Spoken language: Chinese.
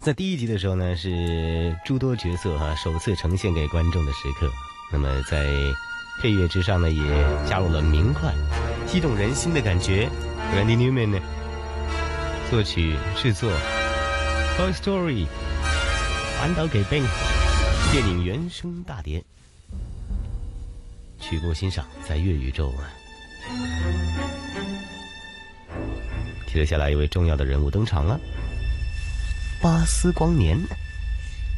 在第一集的时候呢，是诸多角色首次呈现给观众的时刻。那么在配乐之上呢，也加入了明快、激动人心的感觉。Randy Newman 呢，作曲制作《Toy Story》环岛给贝电影原声大碟，曲目欣赏在粤宇宙。接着下来，一位重要的人物登场了。巴斯光年。